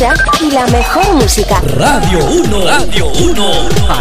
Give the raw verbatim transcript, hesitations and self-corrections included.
vida y la mejor música. Radio uno, Radio uno.